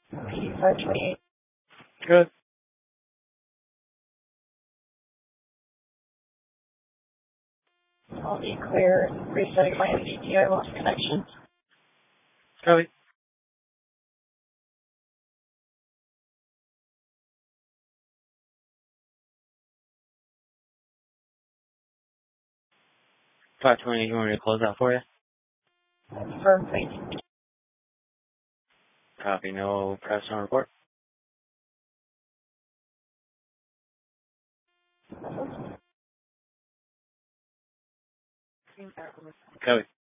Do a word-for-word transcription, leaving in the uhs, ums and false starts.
five twenty-eight. Good. I'll be clear. Resetting my M D T. I lost connection. Copy. five twenty, you want me to close out for you? Perfect. Copy, no press on report. Copy.